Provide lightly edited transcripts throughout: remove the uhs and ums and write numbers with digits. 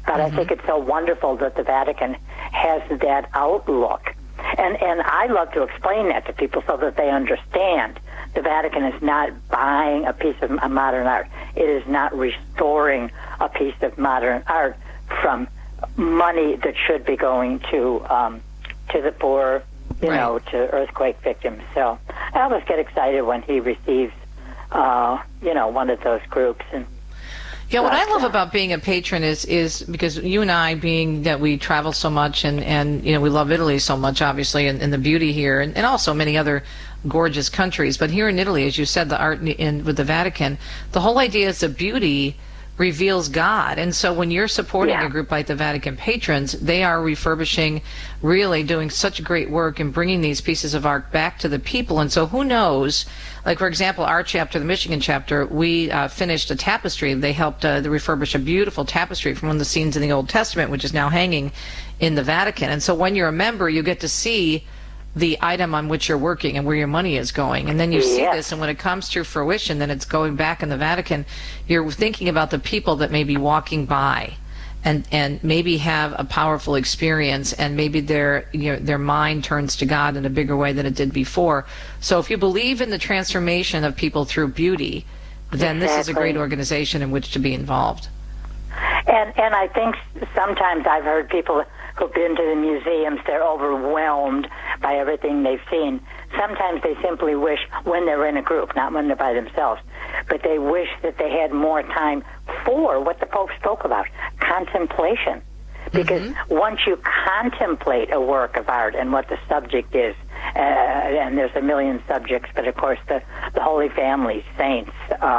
But I think it's so wonderful that the Vatican has that outlook. And I love to explain that to people so that they understand the Vatican is not buying a piece of modern art. It is not restoring a piece of modern art from money that should be going to the poor, you know, to earthquake victims. So I always get excited when he receives, one of those groups. And yeah, what I love about being a patron is because you and I, being that we travel so much and we love Italy so much, obviously, and the beauty here, and also many other gorgeous countries. But here in Italy, as you said, the art with the Vatican, the whole idea is that beauty reveals God. And so when you're supporting a group like the Vatican Patrons, they are refurbishing, really doing such great work and bringing these pieces of art back to the people. And so who knows, like for example, our chapter, the Michigan chapter, we finished a tapestry. They helped refurbish a beautiful tapestry from one of the scenes in the Old Testament, which is now hanging in the Vatican. And so when you're a member, you get to see the item on which you're working and where your money is going. And then you see this, and when it comes to fruition, then it's going back in the Vatican. You're thinking about the people that may be walking by and maybe have a powerful experience, and maybe their mind turns to God in a bigger way than it did before. So if you believe in the transformation of people through beauty, then this is a great organization in which to be involved. And I think sometimes I've heard people who've been to the museums, they're overwhelmed by everything they've seen. Sometimes they simply wish, when they're in a group, not when they're by themselves, but they wish that they had more time for what the Pope spoke about, contemplation. Because once you contemplate a work of art and what the subject is, and there's a million subjects, but of course the Holy Family, saints,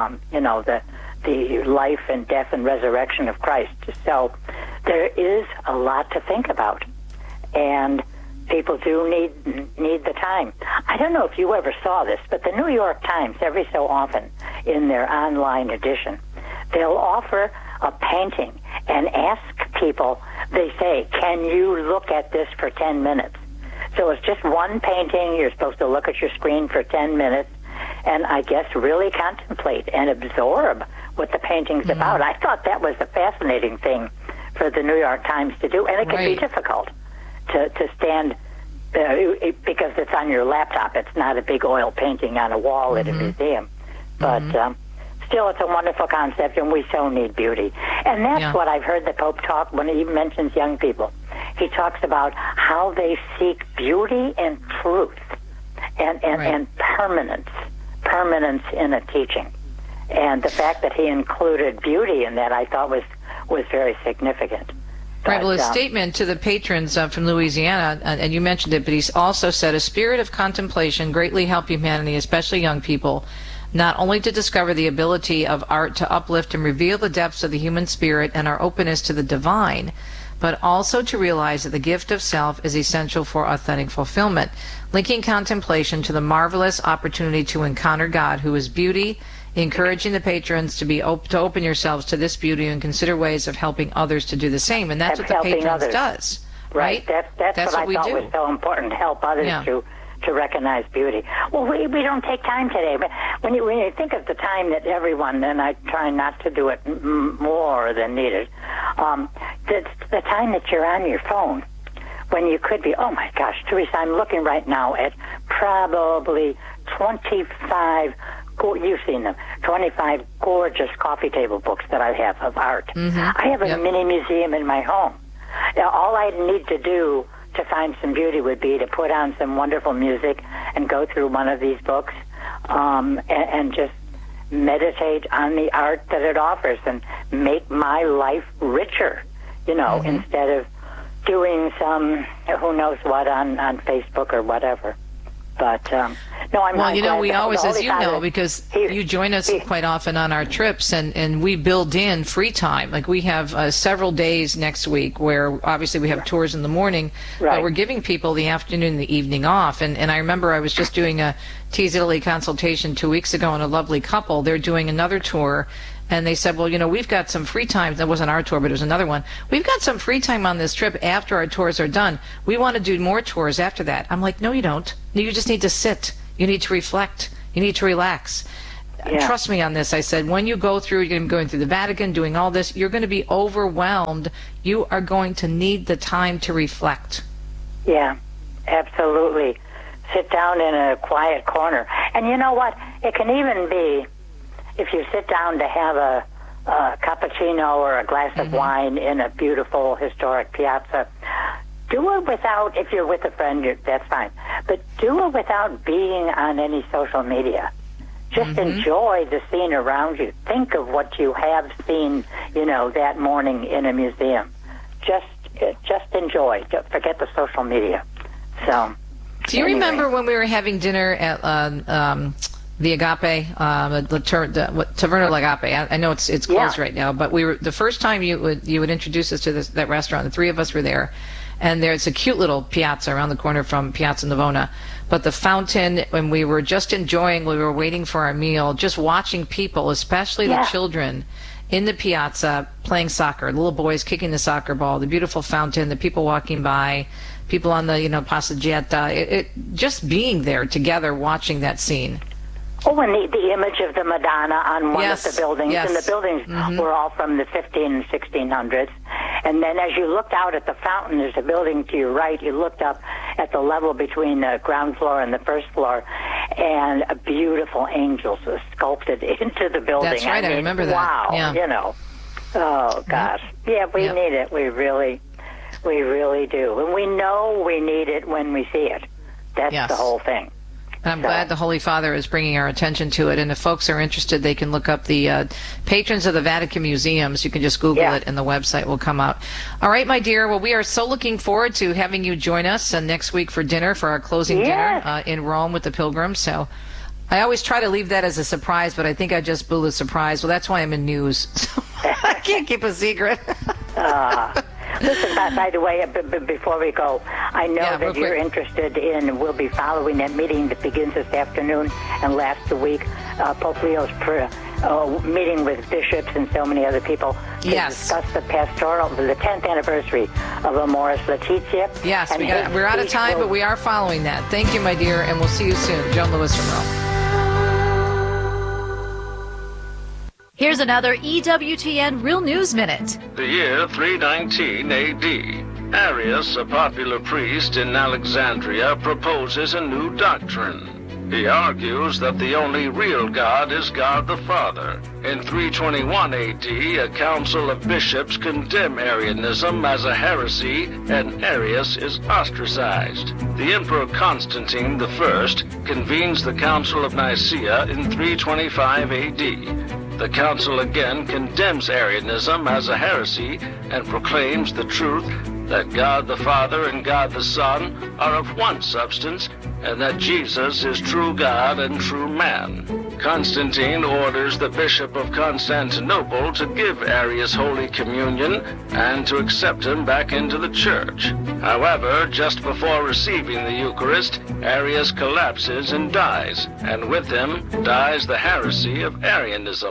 the life and death and resurrection of Christ. So there is a lot to think about, and people do need the time. I don't know if you ever saw this, but the New York Times, every so often in their online edition, they'll offer a painting and ask people, they say, can you look at this for 10 minutes? So it's just one painting. You're supposed to look at your screen for 10 minutes and I guess really contemplate and absorb what the painting's about. I thought that was a fascinating thing for the New York Times to do, and it can be difficult to stand because it's on your laptop. It's not a big oil painting on a wall at a museum. But still, it's a wonderful concept, and we so need beauty. And that's what I've heard the Pope talk when he mentions young people. He talks about how they seek beauty and truth and permanence in a teaching. And the fact that he included beauty in that, I thought was very significant. Right. Well, his statement to the patrons from Louisiana, and you mentioned it, but he also said, a spirit of contemplation greatly help humanity, especially young people, not only to discover the ability of art to uplift and reveal the depths of the human spirit and our openness to the divine, but also to realize that the gift of self is essential for authentic fulfillment, linking contemplation to the marvelous opportunity to encounter God, who is beauty, encouraging the patrons to open yourselves to this beauty and consider ways of helping others to do the same. And that's what the patrons does, right? That's what I thought was so important, to help others to recognize beauty. Well, we don't take time today, but when you think of the time that everyone, and I try not to do it more than needed, the time that you're on your phone, when you could be, oh my gosh, Teresa, I'm looking right now at probably 25, you've seen them, 25 gorgeous coffee table books that I have of art. I have a mini museum in my home. Now, all I need to do to find some beauty would be to put on some wonderful music and go through one of these books and just meditate on the art that it offers and make my life richer, instead of doing some who knows what on Facebook or whatever. But no, I'm not. Well, we always, as you know, because you join us quite often on our trips, and we build in free time. Like we have several days next week where obviously we have tours in the morning, but we're giving people the afternoon and the evening off. And I remember I was just doing a Tease Italy consultation 2 weeks ago on a lovely couple. They're doing another tour. And they said, well, we've got some free time. That wasn't our tour, but it was another one. We've got some free time on this trip after our tours are done. We want to do more tours after that. I'm like, no, you don't. You just need to sit. You need to reflect. You need to relax. Trust me on this. I said, when you go through, you're going through the Vatican, doing all this, you're going to be overwhelmed. You are going to need the time to reflect. Yeah, absolutely. Sit down in a quiet corner. And you know what? It can even be, if you sit down to have a cappuccino or a glass of wine in a beautiful historic piazza, do it without, if you're with a friend, that's fine. But do it without being on any social media. Just enjoy the scene around you. Think of what you have seen, that morning in a museum. Just enjoy. Don't forget the social media. So, do you remember when we were having dinner at the Agape, Taverna Agape? I know it's closed right now, but we were the first time you would introduce us to that restaurant. The three of us were there. And there's a cute little piazza around the corner from Piazza Navona. But the fountain, when we were just enjoying, we were waiting for our meal, just watching people, especially the children, in the piazza playing soccer, little boys kicking the soccer ball, the beautiful fountain, the people walking by, people on the, Passeggiata, just being there together watching that scene. Oh, and the image of the Madonna on one of the buildings, and the buildings were all from the 15 and 1600s. And then as you looked out at the fountain, there's a building to your right. You looked up at the level between the ground floor and the first floor, and a beautiful angel was sculpted into the building. That's right, I remember that. Wow, Oh, gosh. Yeah, we need it. We really do. And we know we need it when we see it. That's the whole thing. I'm glad the Holy Father is bringing our attention to it. And if folks are interested, they can look up the Patrons of the Vatican Museums. You can just Google it, and the website will come out. All right, my dear. Well, we are so looking forward to having you join us next week for dinner, for our closing dinner in Rome with the Pilgrims. So I always try to leave that as a surprise, but I think I just blew the surprise. Well, that's why I'm in news. So I can't keep a secret. Listen, by the way, before we go, I know that you're interested in, we'll be following that meeting that begins this afternoon and lasts a week, Pope Leo's meeting with bishops and so many other people to discuss the 10th anniversary of Amoris Laetitia. Yes, we're out of time, but we are following that. Thank you, my dear, and we'll see you soon. Joan Lewis from Rome. Here's another EWTN Real News Minute. The year 319 AD. Arius, a popular priest in Alexandria, proposes a new doctrine. He argues that the only real God is God the Father. In 321 AD, a council of bishops condemn Arianism as a heresy, and Arius is ostracized. The Emperor Constantine I convenes the Council of Nicaea in 325 AD. The council again condemns Arianism as a heresy and proclaims the truth that God the Father and God the Son are of one substance, and that Jesus is true God and true man. Constantine orders the Bishop of Constantinople to give Arius Holy Communion and to accept him back into the church. However, just before receiving the Eucharist, Arius collapses and dies, and with him dies the heresy of Arianism.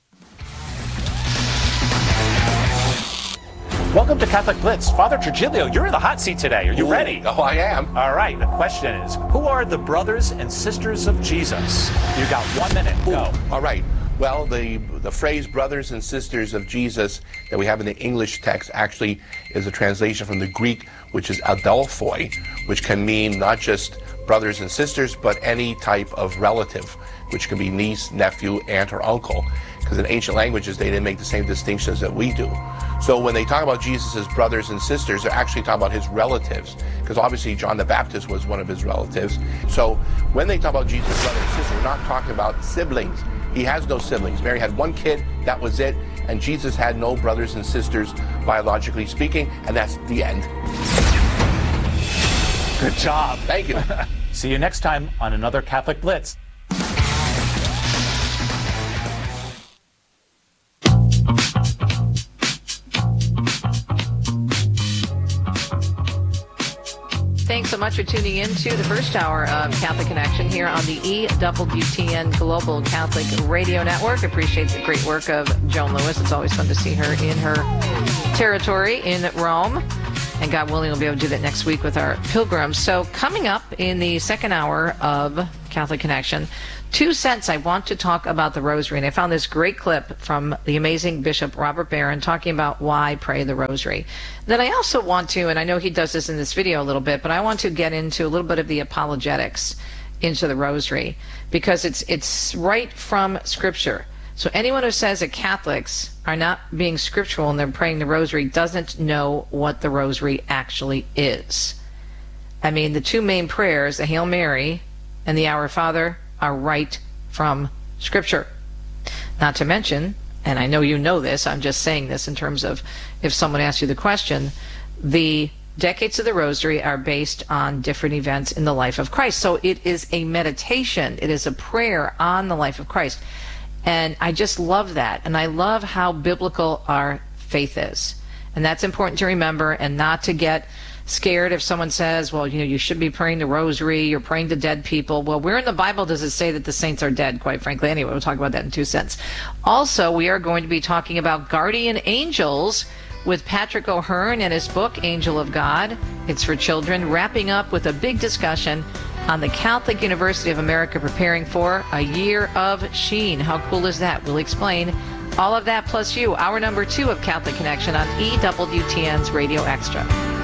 Welcome to Catholic Blitz. Father Trujillo, you're in the hot seat today. Are you ready? Oh, I am. All right. The question is, who are the brothers and sisters of Jesus? You got 1 minute. Go. All right. Well, the phrase brothers and sisters of Jesus that we have in the English text actually is a translation from the Greek, which is adelphoi, which can mean not just brothers and sisters, but any type of relative, which can be niece, nephew, aunt, or uncle. Because in ancient languages, they didn't make the same distinctions that we do. So when they talk about Jesus' brothers and sisters, they're actually talking about his relatives, because obviously John the Baptist was one of his relatives. So when they talk about Jesus' brothers and sisters, we're not talking about siblings. He has no siblings. Mary had one kid, that was it, and Jesus had no brothers and sisters, biologically speaking, and that's the end. Good job. Thank you. See you next time on another Catholic Blitz. Thanks so much for tuning in to the first hour of Catholic Connection here on the EWTN Global Catholic Radio Network. Appreciate the great work of Joan Lewis. It's always fun to see her in her territory in Rome. And God willing, we'll be able to do that next week with our pilgrims. So coming up in the second hour of Catholic Connection, 2 cents, I want to talk about the rosary. And I found this great clip from the amazing Bishop Robert Barron talking about why pray the rosary. Then I also want to, and I know he does this in this video a little bit, but I want to get into a little bit of the apologetics into the rosary, because it's right from Scripture. So anyone who says that Catholics are not being scriptural and they're praying the rosary doesn't know what the rosary actually is. I mean, the 2 main prayers, the Hail Mary and the Our Father, are right from Scripture. Not to mention, and I know you know this, I'm just saying this in terms of if someone asks you the question, the decades of the rosary are based on different events in the life of Christ. So it is a meditation. It is a prayer on the life of Christ. And I just love that. And I love how biblical our faith is. And that's important to remember, and not to get scared if someone says, well, you should be praying the rosary, you're praying to dead people. Well, where in the Bible does it say that the saints are dead, quite frankly? Anyway, we'll talk about that in 2 cents. Also, we are going to be talking about guardian angels with Patrick O'Hearn and his book, Angel of God. It's for children, wrapping up with a big discussion on the Catholic University of America preparing for a year of Sheen. How cool is that? We'll explain all of that, plus you, hour number 2 of Catholic Connection on EWTN's Radio Extra.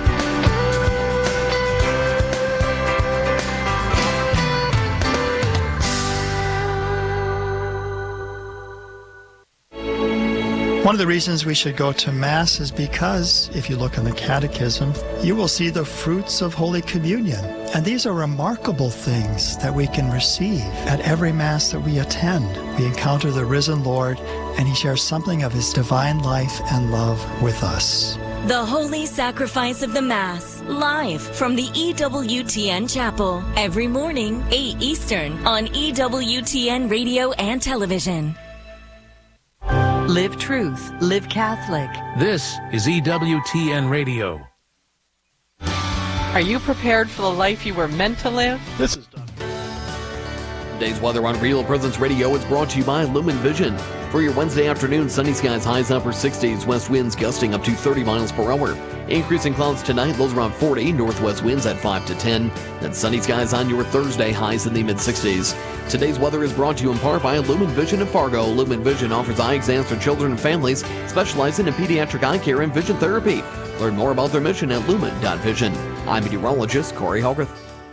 One of the reasons we should go to Mass is because, if you look in the Catechism, you will see the fruits of Holy Communion. And these are remarkable things that we can receive at every Mass that we attend. We encounter the risen Lord, and He shares something of His divine life and love with us. The Holy Sacrifice of the Mass, live from the EWTN Chapel, every morning, 8 Eastern, on EWTN Radio and Television. Live truth, live Catholic. This is EWTN Radio. Are you prepared for the life you were meant to live? This is done. Today's weather on Real Presence Radio is brought to you by Lumen Vision. For your Wednesday afternoon, sunny skies, highs upper 60s, west winds gusting up to 30 miles per hour. Increasing clouds tonight, lows around 40, northwest winds at 5 to 10. Then sunny skies on your Thursday, highs in the mid-60s. Today's weather is brought to you in part by Lumen Vision of Fargo. Lumen Vision offers eye exams for children and families, specializing in pediatric eye care and vision therapy. Learn more about their mission at lumen.vision. I'm meteorologist Corey Hogarth.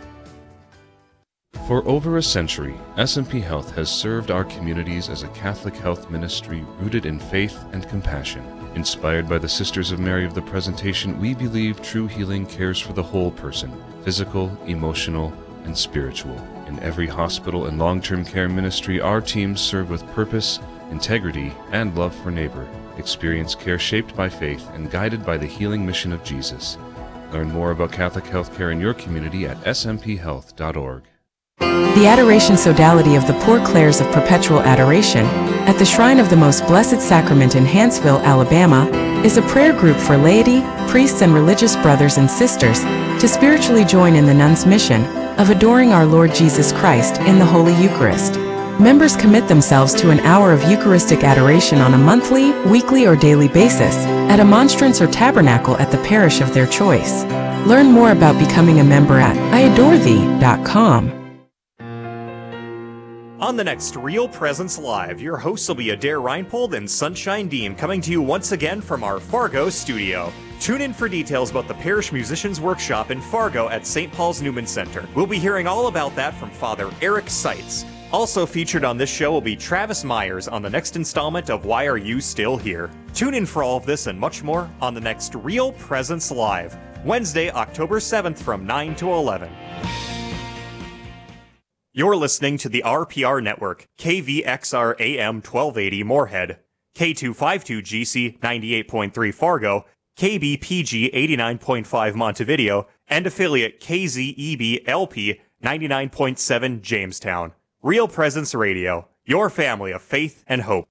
For over a century, SMP Health has served our communities as a Catholic health ministry rooted in faith and compassion. Inspired by the Sisters of Mary of the Presentation, we believe true healing cares for the whole person, physical, emotional, and spiritual. In every hospital and long-term care ministry, our teams serve with purpose, integrity, and love for neighbor. Experience care shaped by faith and guided by the healing mission of Jesus. Learn more about Catholic healthcare in your community at smphealth.org. The Adoration Sodality of the Poor Clares of Perpetual Adoration at the Shrine of the Most Blessed Sacrament in Hanceville, Alabama, is a prayer group for laity, priests, and religious brothers and sisters to spiritually join in the nuns' mission of adoring our Lord Jesus Christ in the Holy Eucharist. Members commit themselves to an hour of Eucharistic adoration on a monthly, weekly, or daily basis at a monstrance or tabernacle at the parish of their choice. Learn more about becoming a member at iadorethee.com. On the next Real Presence Live, your hosts will be Adair Reinpold and Sunshine Dean, coming to you once again from our Fargo studio. Tune in for details about the Parish Musicians Workshop in Fargo at St. Paul's Newman Center. We'll be hearing all about that from Father Eric Seitz. Also featured on this show will be Travis Myers on the next installment of Why Are You Still Here? Tune in for all of this and much more on the next Real Presence Live, Wednesday, October 7th from 9 to 11. You're listening to the RPR Network, KVXR AM 1280 Moorhead, K252GC 98.3 Fargo, KBPG 89.5 Montevideo, and affiliate KZEB LP 99.7 Jamestown. Real Presence Radio, your family of faith and hope.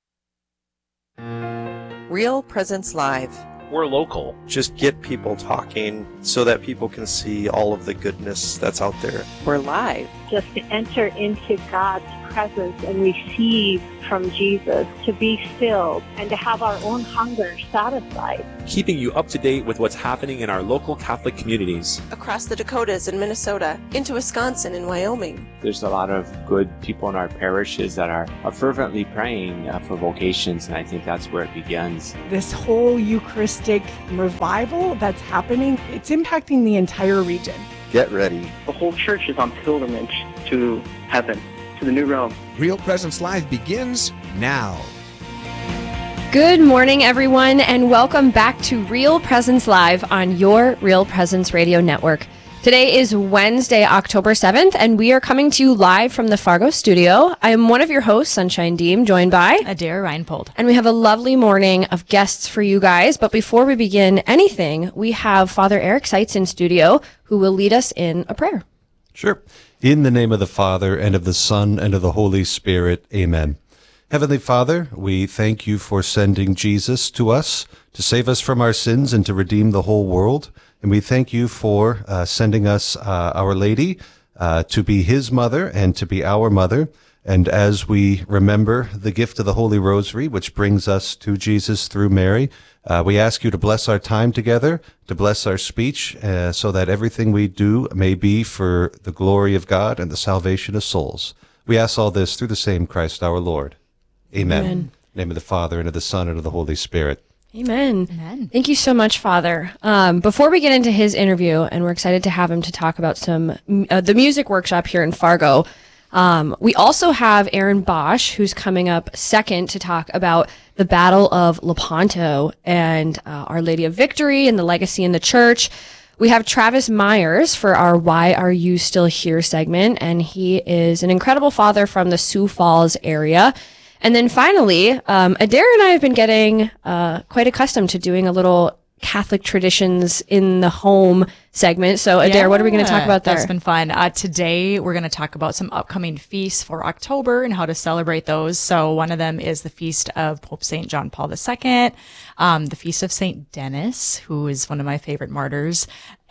Real Presence Live. We're local. Just get people talking so that people can see all of the goodness that's out there. We're live. Just to enter into God's presence and receive from Jesus, to be filled and to have our own hunger satisfied. keeping you up to date with what's happening in our local Catholic communities. Across the Dakotas and Minnesota, into Wisconsin and Wyoming. There's a lot of good people in our parishes that are fervently praying for vocations, and I think that's where it begins. This whole Eucharistic revival that's happening, it's impacting the entire region. Get ready. The whole church is on pilgrimage to heaven, to the new realm. Real Presence Live begins now. Good morning, everyone, and welcome back to Real Presence Live on your Real Presence Radio Network. Today is Wednesday, October 7th, and we are coming to you live from the Fargo studio. I am one of your hosts, Sunshine Deem, joined by Adair Reinpold. And we have a lovely morning of guests for you guys. But before we begin anything, we have Father Eric Seitz in studio, who will lead us in a prayer. Sure. In the name of the Father, and of the Son, and of the Holy Spirit. Amen. Heavenly Father, we thank you for sending Jesus to us to save us from our sins and to redeem the whole world. And we thank you for sending us Our Lady to be his mother and to be our mother. And as we remember the gift of the Holy Rosary, which brings us to Jesus through Mary, we ask you to bless our time together, to bless our speech, so that everything we do may be for the glory of God and the salvation of souls. We ask all this through the same Christ our Lord. Amen. Amen. In the name of the Father, and of the Son, and of the Holy Spirit. Amen. Amen. Thank you so much, Father. Before we get into his interview, and we're excited to have him to talk about the music workshop here in Fargo, we also have Aaron Bosch, who's coming up second to talk about the Battle of Lepanto and Our Lady of Victory and the legacy in the church. We have Travis Myers for our Why Are You Still Here segment, and he is an incredible father from the Sioux Falls area. And then finally, Adair and I have been getting quite accustomed to doing a little Catholic traditions in the home segment. So Adair, what are we going to talk about there? That's been fun. Today we're going to talk about some upcoming feasts for October and how to celebrate those. So one of them is the feast of Pope St. John Paul II, the feast of St. Denis, who is one of my favorite martyrs.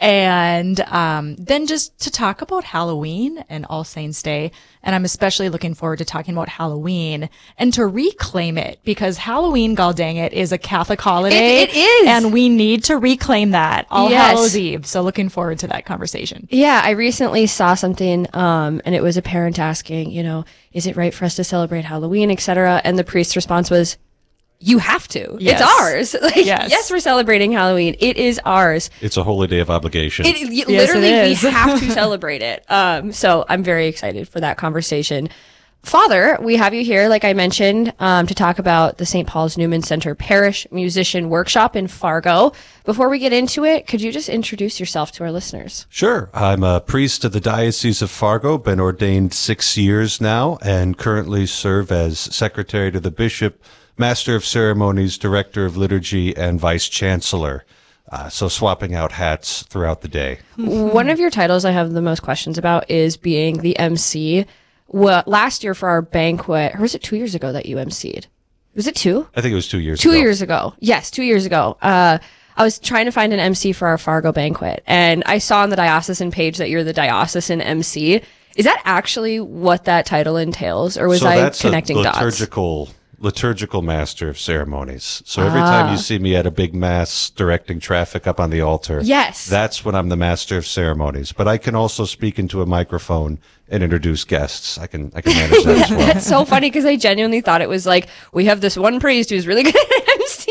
And then just to talk about Halloween and All Saints Day. And I'm especially looking forward to talking about Halloween and to reclaim it, because Halloween, god dang it, is a Catholic holiday. It is. And we need to reclaim that. All Hallows Eve. So looking forward to that conversation. Yeah, I recently saw something, and it was a parent asking, is it right for us to celebrate Halloween, etc.? And the priest's response was, you have to. Yes. It's ours. Yes, we're celebrating Halloween. It is ours. It's a holy day of obligation. Literally, we have to celebrate it. So I'm very excited for that conversation. Father, we have you here, like I mentioned, to talk about the St. Paul's Newman Center Parish Musician Workshop in Fargo. Before we get into it, could you just introduce yourself to our listeners? Sure. I'm a priest of the Diocese of Fargo, been ordained 6 years now, and currently serve as secretary to the bishop, Master of Ceremonies, Director of Liturgy, and Vice Chancellor. So swapping out hats throughout the day. One of your titles I have the most questions about is being the MC. Well, last year for our banquet, or was it 2 years ago that you MC'd? Was it 2? I think it was 2 years ago. 2 years ago. Yes, 2 years ago. I was trying to find an MC for our Fargo banquet, and I saw on the diocesan page that you're the diocesan MC. Is that actually what that title entails, or was I connecting dots? Liturgical Master of Ceremonies. So every time you see me at a big mass directing traffic up on the altar, yes, that's when I'm the Master of Ceremonies. But I can also speak into a microphone and introduce guests. I can manage that as well. That's so funny, because I genuinely thought it was like, we have this one priest who's really good at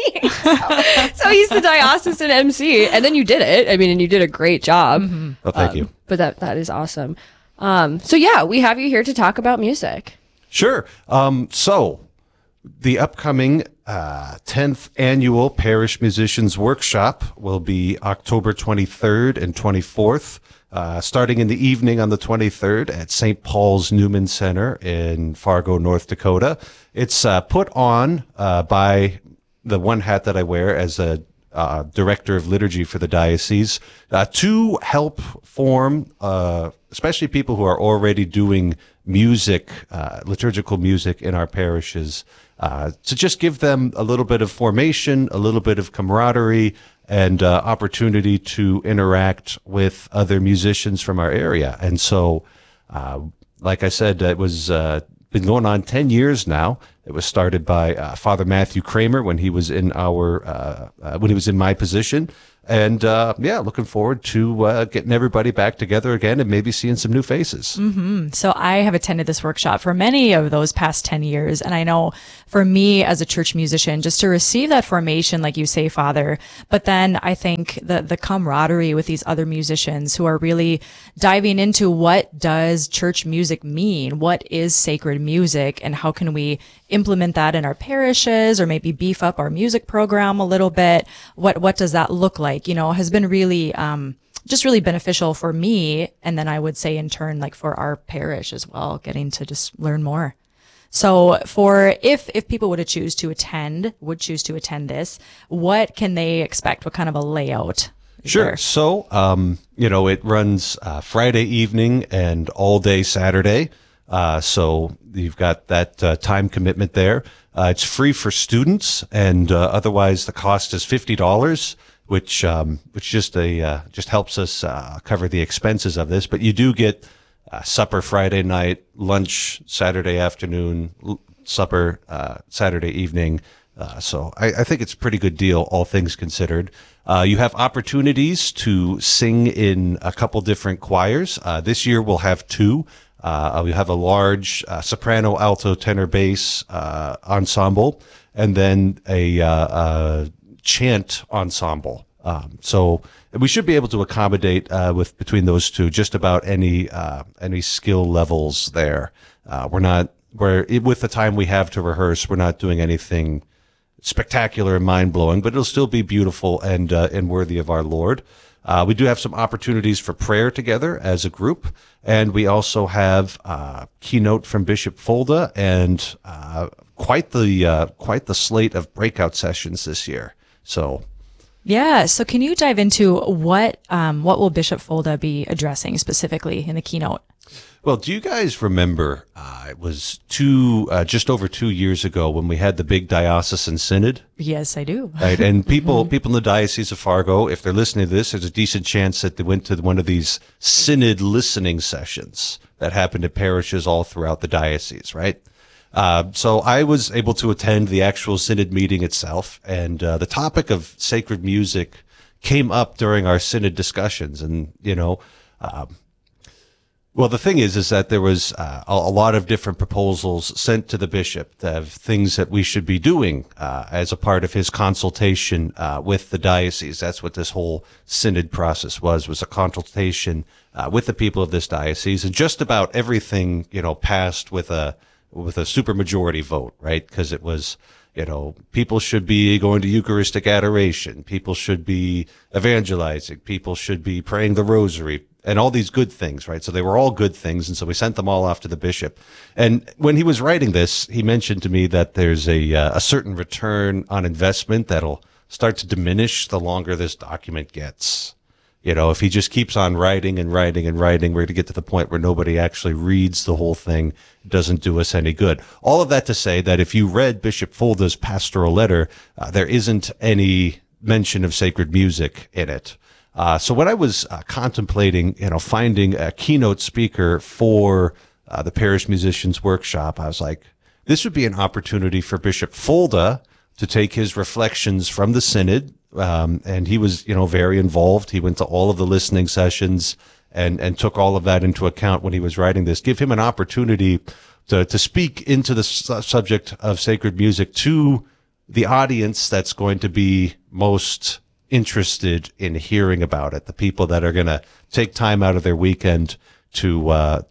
emceeing. So he's the diocesan MC, and then you did it. I mean, and you did a great job. Mm-hmm. Well, thank you. But that is awesome. So yeah, we have you here to talk about music. Sure. So the upcoming 10th Annual Parish Musicians Workshop will be October 23rd and 24th, starting in the evening on the 23rd at St. Paul's Newman Center in Fargo, North Dakota. It's put on by the one hat that I wear as a Director of Liturgy for the diocese, to help form, especially people who are already doing music, liturgical music in our parishes, to just give them a little bit of formation, a little bit of camaraderie, and opportunity to interact with other musicians from our area. And so, like I said, it was been going on 10 years now, It was started by Father Matthew Kramer when he was in my position. And looking forward to getting everybody back together again and maybe seeing some new faces. Mm-hmm. So I have attended this workshop for many of those past 10 years. And I know for me as a church musician, just to receive that formation, like you say, Father, but then I think the camaraderie with these other musicians who are really diving into what does church music mean? What is sacred music? And how can we implement that in our parishes or maybe beef up our music program a little bit? What does that look like? Has been really, just really beneficial for me. And then I would say in turn, like for our parish as well, getting to just learn more. So if people would choose to attend this, what can they expect? What kind of a layout? Sure. So, it runs Friday evening and all day Saturday. So you've got that time commitment there. It's free for students, and otherwise the cost is $50, which just helps us cover the expenses of this. But you do get supper Friday night, lunch Saturday afternoon, supper Saturday evening. So I think it's a pretty good deal, all things considered. You have opportunities to sing in a couple different choirs. This year we'll have two. We have a large soprano, alto, tenor, bass ensemble, and then a chant ensemble. So we should be able to accommodate between those two just about any skill levels there. With the time we have to rehearse, we're not doing anything spectacular and mind-blowing, but it'll still be beautiful and worthy of our Lord. We do have some opportunities for prayer together as a group, and we also have keynote from Bishop Fulda and quite the slate of breakout sessions this year. So, yeah. So, can you dive into what will Bishop Fulda be addressing specifically in the keynote? Well, do you guys remember it was just over 2 years ago when we had the big diocesan synod? Yes, I do. Right, and people in the Diocese of Fargo, if they're listening to this, there's a decent chance that they went to one of these synod listening sessions that happened at parishes all throughout the diocese, right? So I was able to attend the actual synod meeting itself, and the topic of sacred music came up during our synod discussions, and well, the thing is that there was a lot of different proposals sent to the bishop of things that we should be doing as a part of his consultation with the diocese. That's what this whole synod process was a consultation with the people of this diocese, and just about everything passed with a supermajority vote, right? Because it was people should be going to Eucharistic adoration, people should be evangelizing, people should be praying the rosary, and all these good things, right? So they were all good things, and so we sent them all off to the bishop. And when he was writing this, he mentioned to me that there's a certain return on investment that'll start to diminish the longer this document gets. If he just keeps on writing and writing and writing, we're going to get to the point where nobody actually reads the whole thing. It doesn't do us any good. All of that to say that if you read Bishop Fulda's pastoral letter, there isn't any mention of sacred music in it. So when I was contemplating, finding a keynote speaker for the Parish Musicians Workshop, I was like, this would be an opportunity for Bishop Fulda to take his reflections from the synod. And he was, very involved. He went to all of the listening sessions and took all of that into account when he was writing this. Give him an opportunity to speak into the subject of sacred music to the audience that's going to be most interested in hearing about it, the people that are going to take time out of their weekend to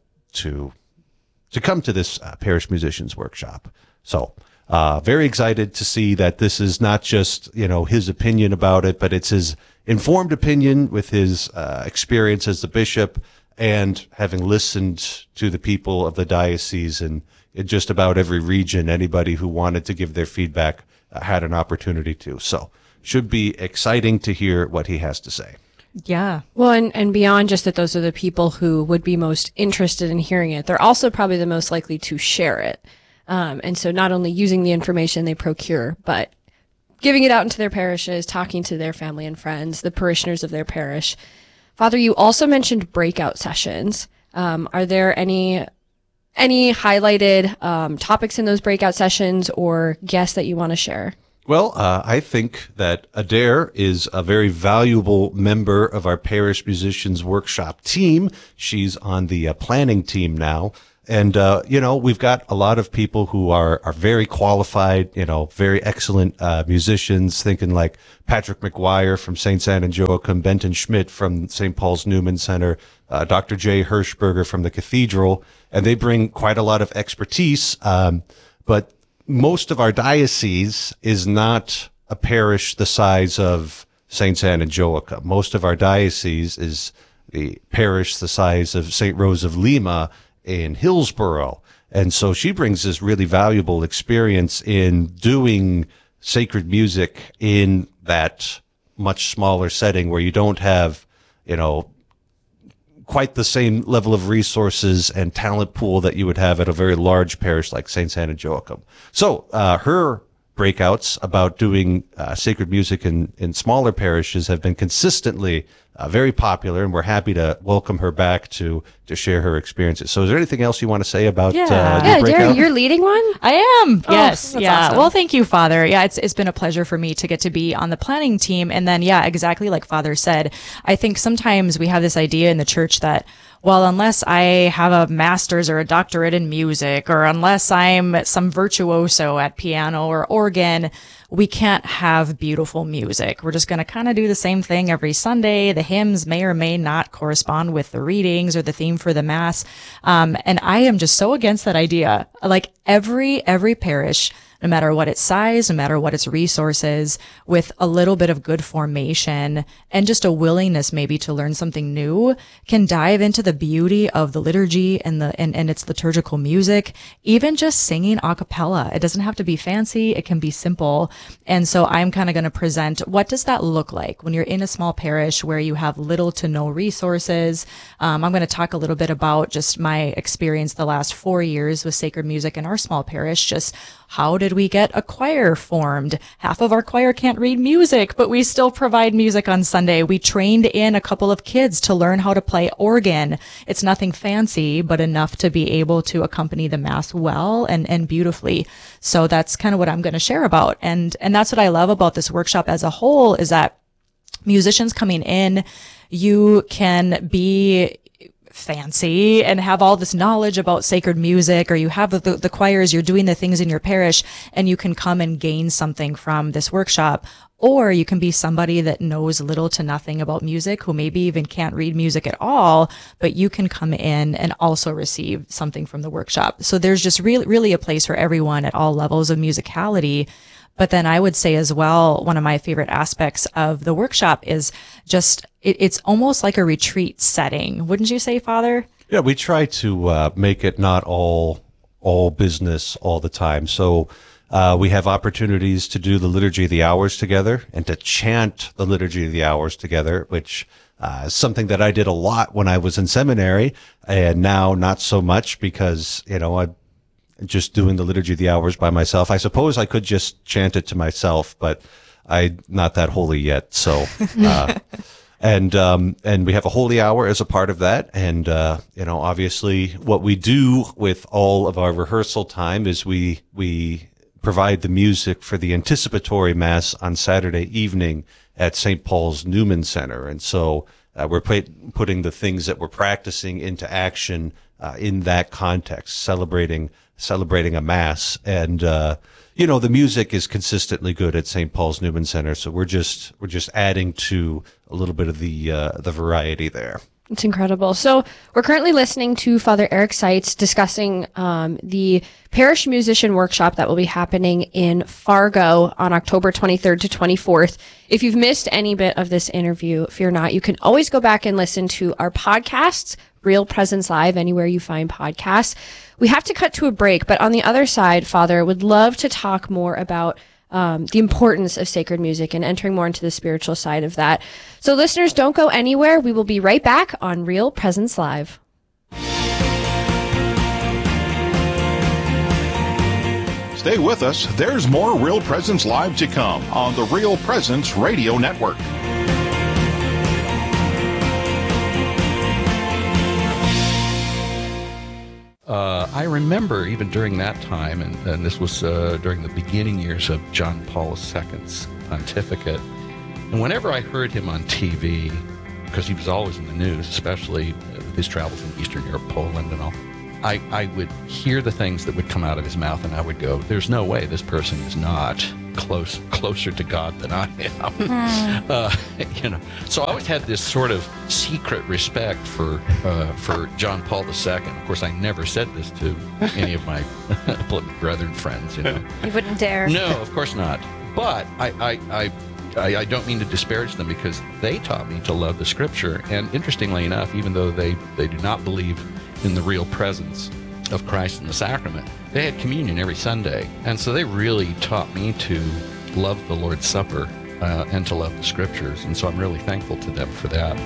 come to this Parish Musicians Workshop. So, very excited to see that this is not just, his opinion about it, but it's his informed opinion with his experience as the bishop and having listened to the people of the diocese and in just about every region. Anybody who wanted to give their feedback had an opportunity to. So should be exciting to hear what he has to say. Yeah. Well, and beyond just that, those are the people who would be most interested in hearing it. They're also probably the most likely to share it. And so not only using the information they procure, but giving it out into their parishes, talking to their family and friends, the parishioners of their parish. Father, you also mentioned breakout sessions. Are there any any highlighted topics in those breakout sessions or guests that you want to share? Well, I think that Adair is a very valuable member of our Parish Musicians Workshop team. She's on the planning team now. And, we've got a lot of people who are very qualified, very excellent musicians, thinking like Patrick McGuire from St. Anne and Joachim, Benton Schmidt from St. Paul's Newman Center, Dr. Jay Hirschberger from the Cathedral, and they bring quite a lot of expertise. But most of our diocese is not a parish the size of St. Anne and Joachim. Most of our diocese is the parish the size of St. Rose of Lima in Hillsborough. And so she brings this really valuable experience in doing sacred music in that much smaller setting where you don't have, quite the same level of resources and talent pool that you would have at a very large parish like St. Anne and Joachim. So her breakouts about doing sacred music in smaller parishes have been consistently very popular, and we're happy to welcome her back to share her experiences. So is there anything else you want to say about your breakout? Darren, you're leading one? I am. Yes. Awesome. Well, thank you, Father. Yeah, it's been a pleasure for me to get to be on the planning team. And then, exactly like Father said, I think sometimes we have this idea in the church that, well, unless I have a master's or a doctorate in music, or unless I'm some virtuoso at piano or organ, we can't have beautiful music. We're just going to kind of do the same thing every Sunday. The hymns may or may not correspond with the readings or the theme for the Mass. And I am just so against that idea. Like every parish, no matter what its size, no matter what its resources, with a little bit of good formation and just a willingness maybe to learn something new, can dive into the beauty of the liturgy and its liturgical music, even just singing a cappella. It doesn't have to be fancy. It can be simple. And so I'm kind of going to present, what does that look like when you're in a small parish where you have little to no resources? I'm going to talk a little bit about just my experience the last 4 years with sacred music in our small parish. Just how did we get a choir formed? Half of our choir can't read music, but we still provide music on Sunday. We trained in a couple of kids to learn how to play organ. It's nothing fancy, but enough to be able to accompany the Mass well and beautifully. So that's kind of what I'm going to share about. And that's what I love about this workshop as a whole, is that musicians coming in, you can be fancy and have all this knowledge about sacred music, or you have the choirs, you're doing the things in your parish, and you can come and gain something from this workshop. Or you can be somebody that knows little to nothing about music, who maybe even can't read music at all, but you can come in and also receive something from the workshop. So there's just really a place for everyone at all levels of musicality. But then I would say as well, one of my favorite aspects of the workshop is just, it's almost like a retreat setting. Wouldn't you say, Father? Yeah, we try to make it not all business all the time. So we have opportunities to do the Liturgy of the Hours together and to chant the Liturgy of the Hours together, which is something that I did a lot when I was in seminary, and now not so much because, I'm just doing the Liturgy of the Hours by myself. I suppose I could just chant it to myself, but I'm not that holy yet. So, and we have a holy hour as a part of that. And, obviously what we do with all of our rehearsal time is we provide the music for the anticipatory Mass on Saturday evening at St. Paul's Newman Center. And so we're putting the things that we're practicing into action in that context, celebrating a Mass. And the music is consistently good at St. Paul's Newman Center, so we're just adding to a little bit of the variety there. It's incredible. So we're currently listening to Father Eric Seitz discussing the Parish Musician Workshop that will be happening in Fargo on October 23rd to 24th. If you've missed any bit of this interview, fear not, you can always go back and listen to our podcasts, Real Presence Live, anywhere you find podcasts. We have to cut to a break, but on the other side, Father, would love to talk more about the importance of sacred music and entering more into the spiritual side of that. So listeners, don't go anywhere. We will be right back on Real Presence Live. Stay with us. There's more Real Presence Live to come on the Real Presence Radio Network. remember even during that time, and this was during the beginning years of John Paul II's pontificate, and whenever I heard him on TV, because he was always in the news, especially his travels in Eastern Europe, Poland and all, I would hear the things that would come out of his mouth, and I would go, there's no way this person is not closer to God than I am. So I always had this sort of secret respect for John Paul II. Of course, I never said this to any of my brethren friends. You wouldn't dare. No, of course not. But I don't mean to disparage them, because they taught me to love the Scripture. And interestingly enough, even though they do not believe in the real presence of Christ in the sacrament, they had communion every Sunday. And so they really taught me to love the Lord's Supper and to love the Scriptures. And so I'm really thankful to them for that.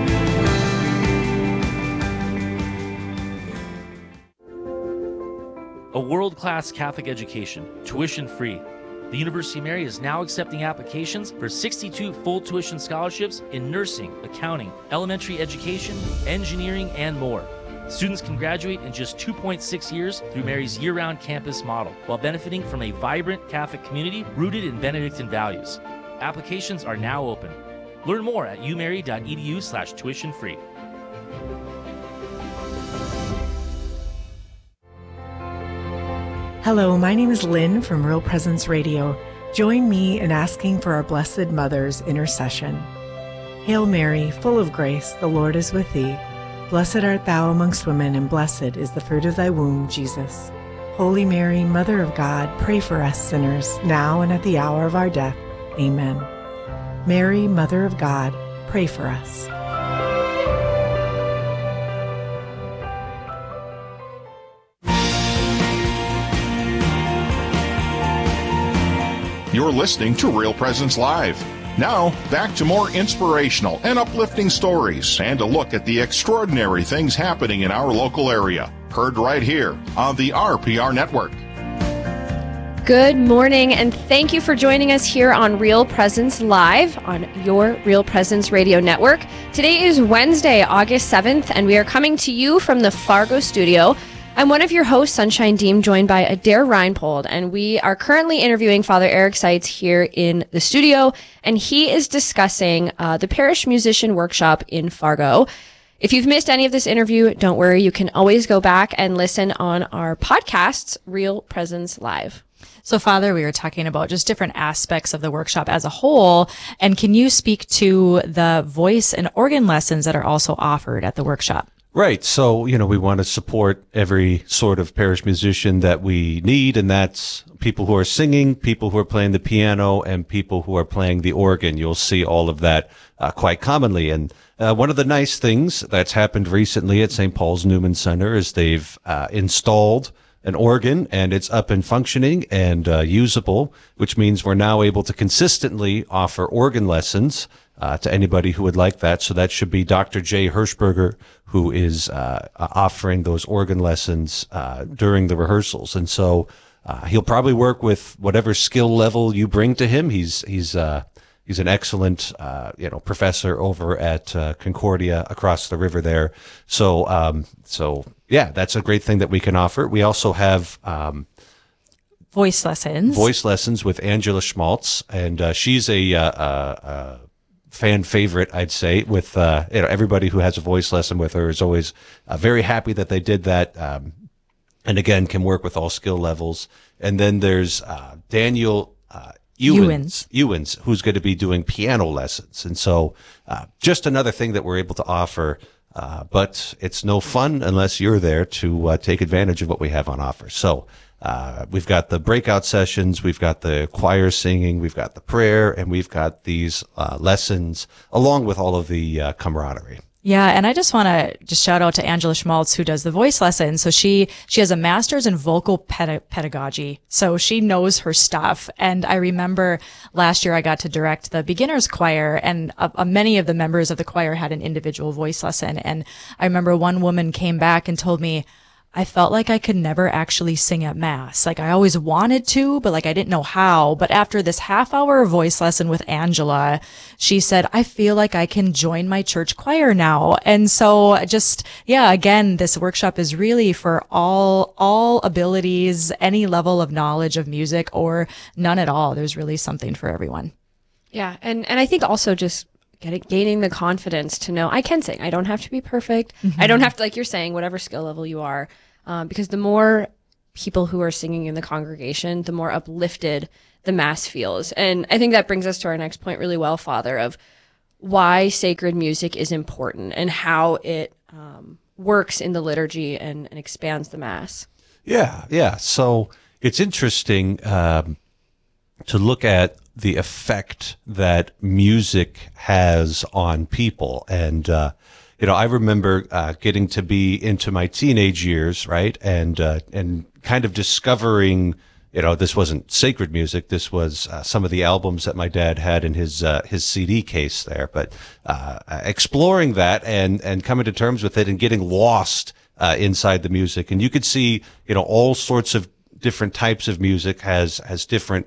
A world-class Catholic education, tuition-free. The University of Mary is now accepting applications for 62 full tuition scholarships in nursing, accounting, elementary education, engineering, and more. Students can graduate in just 2.6 years through Mary's year-round campus model, while benefiting from a vibrant Catholic community rooted in Benedictine values. Applications are now open. Learn more at umary.edu/tuition-free. Hello, my name is Lynn from Real Presence Radio. Join me in asking for our Blessed Mother's intercession. Hail Mary, full of grace, the Lord is with thee. Blessed art thou amongst women, and blessed is the fruit of thy womb, Jesus. Holy Mary, Mother of God, pray for us sinners, now and at the hour of our death. Amen. Mary, Mother of God, pray for us. You're listening to Real Presence Live. Now, back to more inspirational and uplifting stories and a look at the extraordinary things happening in our local area. Heard right here on the RPR Network. Good morning, and thank you for joining us here on Real Presence Live on your Real Presence Radio Network. Today is Wednesday, August 7th, and we are coming to you from the Fargo studio. I'm one of your hosts, Sunshine Deem, joined by Adair Reinpold, and we are currently interviewing Father Eric Seitz here in the studio, and he is discussing the Parish Musician Workshop in Fargo. If you've missed any of this interview, don't worry, you can always go back and listen on our podcasts, Real Presence Live. So, Father, we were talking about just different aspects of the workshop as a whole, and can you speak to the voice and organ lessons that are also offered at the workshop? Right. So, we want to support every sort of parish musician that we need, and that's people who are singing, people who are playing the piano, and people who are playing the organ. You'll see all of that quite commonly. And one of the nice things that's happened recently at St. Paul's Newman Center is they've installed an organ, and it's up and functioning and usable, which means we're now able to consistently offer organ lessons to anybody who would like that. So that should be Dr. Jay Hirschberger, who is offering those organ lessons during the rehearsals. And so he'll probably work with whatever skill level you bring to him. He's an excellent professor over at Concordia across the river there. So yeah, that's a great thing that we can offer. We also have voice lessons with Angela Schmaltz, and she's a fan favorite, I'd say, with everybody who has a voice lesson with her is always very happy that they did that, and again can work with all skill levels. And then there's Daniel Ewens, who's going to be doing piano lessons. And so just another thing that we're able to offer, but it's no fun unless you're there to take advantage of what we have on offer. So we've got the breakout sessions, we've got the choir singing, we've got the prayer, and we've got these lessons along with all of the camaraderie. Yeah, and I just want to shout out to Angela Schmaltz, who does the voice lessons. So she has a master's in vocal pedagogy, so she knows her stuff. And I remember last year I got to direct the beginners choir, and many of the members of the choir had an individual voice lesson. And I remember one woman came back and told me, I felt like I could never actually sing at Mass. Like I always wanted to, but like I didn't know how. But after this half-hour voice lesson with Angela, she said, I feel like I can join my church choir now. And so just, yeah, again, this workshop is really for all abilities, any level of knowledge of music or none at all. There's really something for everyone. Yeah. And I think also just gaining the confidence to know I can sing. I don't have to be perfect. I don't have to, like you're saying, whatever skill level you are, because the more people who are singing in the congregation, the more uplifted the Mass feels. And I think that brings us to our next point really well, Father, of why sacred music is important and how it works in the liturgy and expands the Mass. Yeah. So it's interesting to look at the effect that music has on people. And, I remember getting to be into my teenage years, right? And kind of discovering, this wasn't sacred music. This was some of the albums that my dad had in his CD case there. But exploring that and coming to terms with it and getting lost inside the music. And you could see, all sorts of different types of music has different,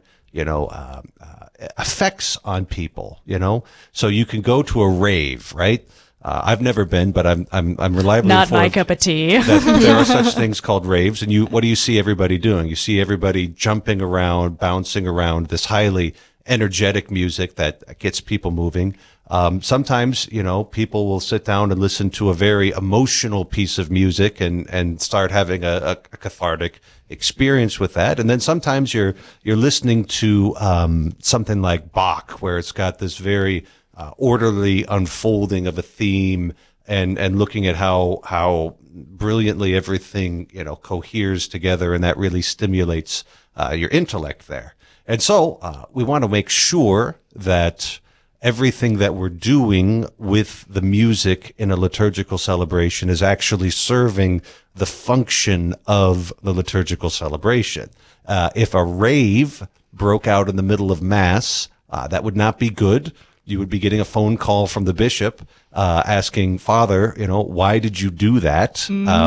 effects on people, so you can go to a rave, right? I've never been, but I'm reliably not my cup of tea. That there are such things called raves. And what do you see everybody doing? You see everybody jumping around, bouncing around, this highly energetic music that gets people moving. Sometimes, people will sit down and listen to a very emotional piece of music and start having a cathartic experience with that. And then sometimes you're listening to something like Bach, where it's got this very orderly unfolding of a theme and looking at how brilliantly everything, coheres together, and that really stimulates your intellect there. And so we want to make sure that everything that we're doing with the music in a liturgical celebration is actually serving the function of the liturgical celebration. If a rave broke out in the middle of Mass, that would not be good. You would be getting a phone call from the bishop asking, Father, why did you do that?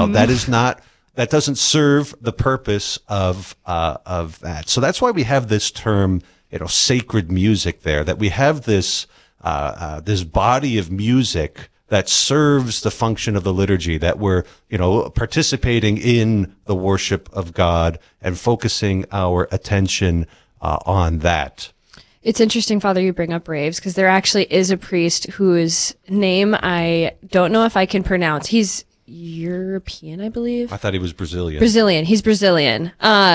That doesn't serve the purpose of that. So that's why we have this term, sacred music there, that we have this body of music that serves the function of the liturgy, that we're, participating in the worship of God and focusing our attention on that. It's interesting, Father, you bring up raves, because there actually is a priest whose name I don't know if I can pronounce. He's European, I believe. I thought he was Brazilian. He's Brazilian.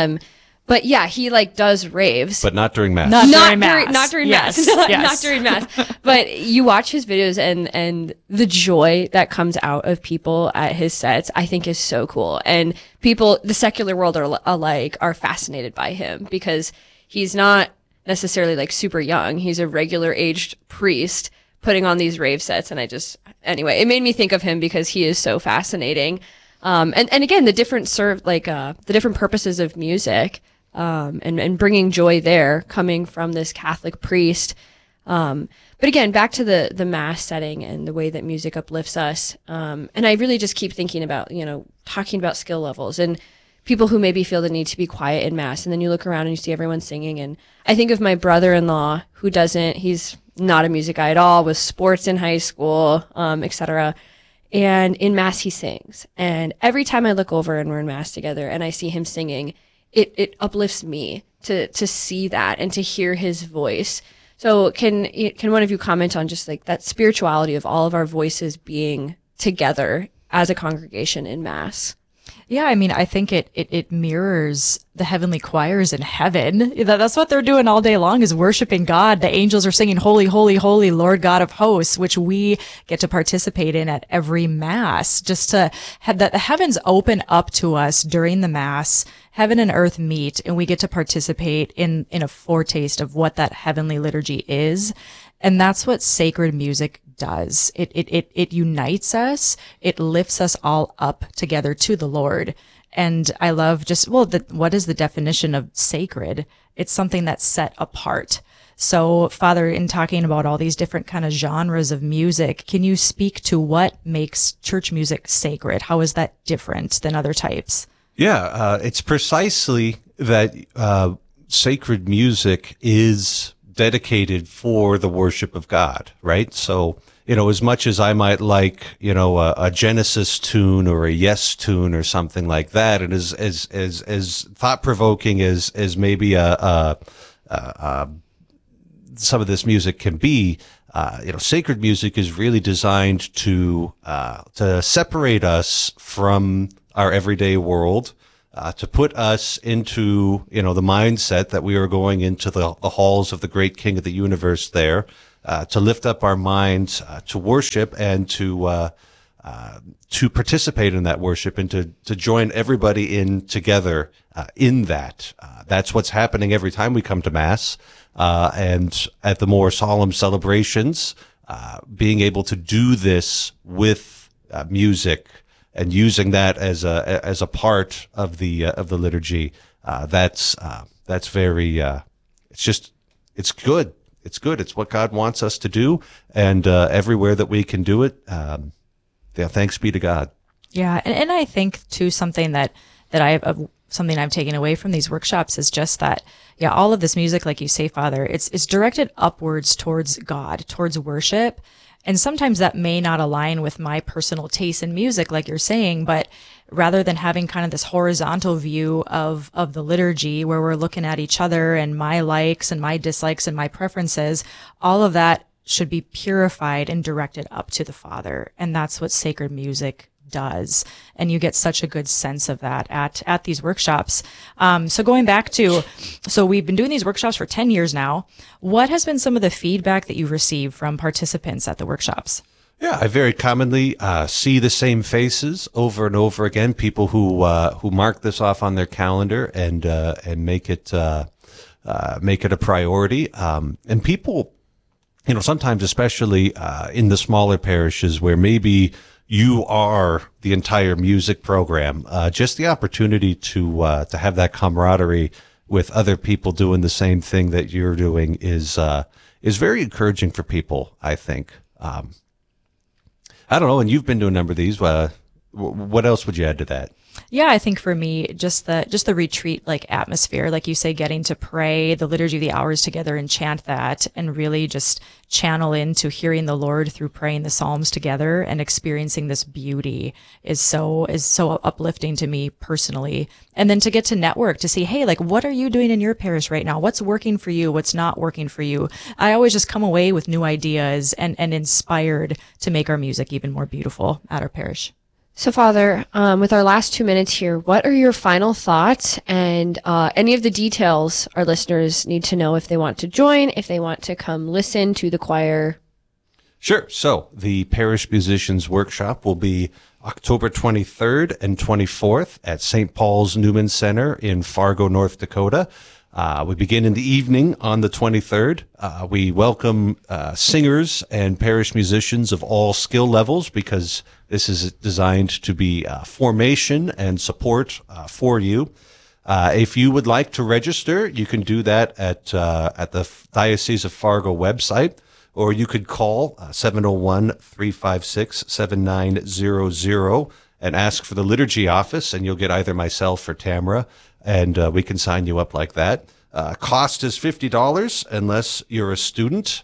But yeah, he does raves. But not during Mass. Not during Mass. Not during Mass. Yes. But you watch his videos and the joy that comes out of people at his sets, I think is so cool. And people, the secular world alike, are fascinated by him because he's not necessarily super young. He's a regular aged priest putting on these rave sets. And anyway, it made me think of him because he is so fascinating. And again, the different the different purposes of music, and bringing joy there coming from this Catholic priest. But again, back to the Mass setting and the way that music uplifts us. And I really just keep thinking about, talking about skill levels and people who maybe feel the need to be quiet in Mass. And then you look around and you see everyone singing. And I think of my brother-in-law he's not a music guy at all, was sports in high school, etc. And in Mass, he sings. And every time I look over and we're in Mass together and I see him singing, it uplifts me to see that and to hear his voice. So can one of you comment on just that spirituality of all of our voices being together as a congregation in Mass? Yeah, I think it mirrors the heavenly choirs in heaven. That's what they're doing all day long, is worshiping God. The angels are singing, Holy, Holy, Holy, Lord God of hosts, which we get to participate in at every Mass, just to have the heavens open up to us during the Mass. Heaven and earth meet, and we get to participate in a foretaste of what that heavenly liturgy is. And that's what sacred music does. It unites us. It lifts us all up together to the Lord. And I love what is the definition of sacred? It's something that's set apart. So, Father, in talking about all these different kind of genres of music, can you speak to what makes church music sacred? How is that different than other types? Yeah, it's precisely that sacred music is dedicated for the worship of God, right? So, as much as I might like, a Genesis tune or a Yes tune or something like that, and as thought provoking as maybe some of this music can be, sacred music is really designed to separate us from our everyday world, to put us into, the mindset that we are going into the halls of the great King of the universe there, to lift up our minds, to worship and to participate in that worship and to join everybody in together, in that. That's what's happening every time we come to Mass. And at the more solemn celebrations, being able to do this with music and using that as a part of the liturgy, that's very, it's good. It's good. It's what God wants us to do, and everywhere that we can do it, thanks be to God. Yeah, and I think too something that something I've taken away from these workshops is just that, all of this music, like you say, Father, it's directed upwards towards God, towards worship. And sometimes that may not align with my personal taste in music, like you're saying, but rather than having kind of this horizontal view of the liturgy where we're looking at each other and my likes and my dislikes and my preferences, all of that should be purified and directed up to the Father. And that's what sacred music does. And you get such a good sense of that at these workshops. So going back to, we've been doing these workshops for 10 years now. What has been some of the feedback that you've received from participants at the workshops? Yeah, I very commonly see the same faces over and over again. People who mark this off on their calendar and make it a priority. And people, sometimes, especially in the smaller parishes where maybe you are the entire music program, just the opportunity to have that camaraderie with other people doing the same thing that you're doing is very encouraging for people, I think. I don't know, and you've been to a number of these. What else would you add to that? Yeah, I think for me, just the retreat like atmosphere, like you say, getting to pray the Liturgy of the Hours together and chant that, and really just channel into hearing the Lord through praying the Psalms together and experiencing this beauty is so uplifting to me personally. And then to get to network, to see, hey, like, what are you doing in your parish right now? What's working for you? What's not working for you? I always just come away with new ideas and inspired to make our music even more beautiful at our parish. So, Father, with our last 2 minutes here, what are your final thoughts and any of the details our listeners need to know if they want to join, if they want to come listen to the choir? Sure. So the Parish Musicians Workshop will be October 23rd and 24th at St. Paul's Newman Center in Fargo, North Dakota. We begin in the evening on the 23rd. We welcome singers and parish musicians of all skill levels because this is designed to be formation and support for you. If you would like to register, you can do that at the Diocese of Fargo website, or you could call 701-356-7900 and ask for the liturgy office, and you'll get either myself or Tamara, and we can sign you up like that. Cost is $50 unless you're a student.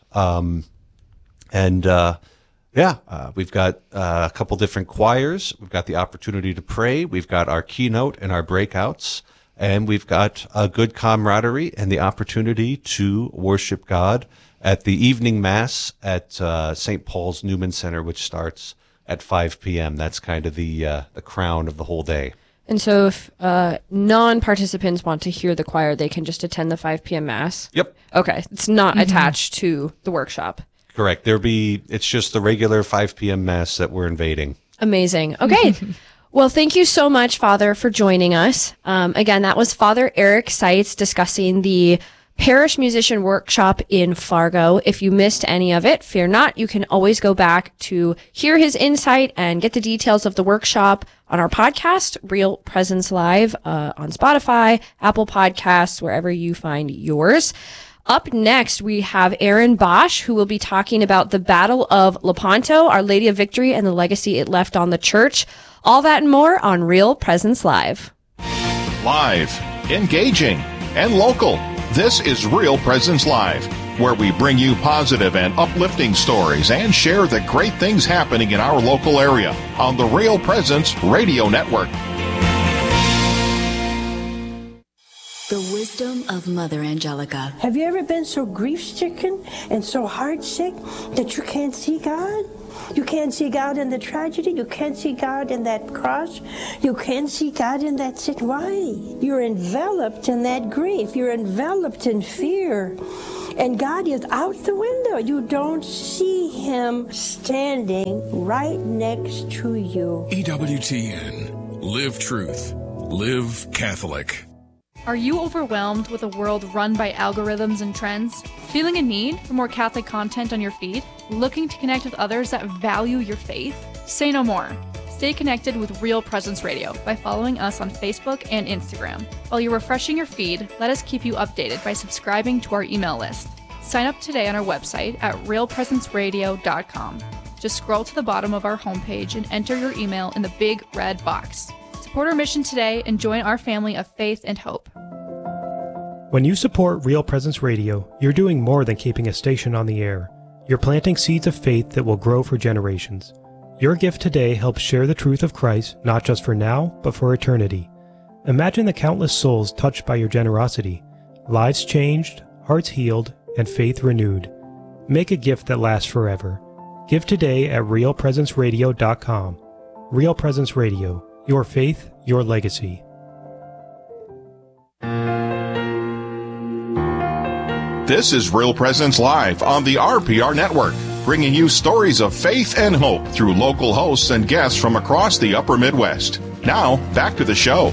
We've got a couple different choirs. We've got the opportunity to pray. We've got our keynote and our breakouts. And we've got a good camaraderie and the opportunity to worship God at the evening Mass at St. Paul's Newman Center, which starts at 5 p.m. That's kind of the crown of the whole day. And so if non-participants want to hear the choir, they can just attend the 5 p.m. Mass? Yep. Okay. It's not attached to the workshop. Correct. It's just the regular 5 p.m. Mass that we're invading. Amazing. Okay. Well, thank you so much, Father, for joining us. Again, that was Father Eric Seitz discussing the Parish Musician Workshop in Fargo. If you missed any of it, fear not. You can always go back to hear his insight and get the details of the workshop on our podcast, Real Presence Live, on Spotify, Apple Podcasts, wherever you find yours. Up next, we have Aaron Bosch, who will be talking about the Battle of Lepanto, Our Lady of Victory, and the legacy it left on the church. All that and more on Real Presence Live. Live, engaging, and local. This is Real Presence Live, where we bring you positive and uplifting stories and share the great things happening in our local area on the Real Presence Radio Network. The wisdom of Mother Angelica. Have you ever been so grief-stricken and so heart-sick that you can't see God? You can't see God in the tragedy. You can't see God in that cross. You can't see God in that sick. Why? You're enveloped in that grief. You're enveloped in fear. And God is out the window. You don't see Him standing right next to you. EWTN. Live truth. Live Catholic. Are you overwhelmed with a world run by algorithms and trends? Feeling a need for more Catholic content on your feed? Looking to connect with others that value your faith? Say no more. Stay connected with Real Presence Radio by following us on Facebook and Instagram. While you're refreshing your feed, let us keep you updated by subscribing to our email list. Sign up today on our website at realpresenceradio.com. Just scroll to the bottom of our homepage and enter your email in the big red box. Support our mission today and join our family of faith and hope. When you support Real Presence Radio, you're doing more than keeping a station on the air. You're planting seeds of faith that will grow for generations. Your gift today helps share the truth of Christ, not just for now, but for eternity. Imagine the countless souls touched by your generosity, lives changed, hearts healed, and faith renewed. Make a gift that lasts forever. Give today at realpresenceradio.com. Real Presence Radio. Your faith, your legacy. This is Real Presence Live on the RPR Network, bringing you stories of faith and hope through local hosts and guests from across the upper Midwest. Now, back to the show.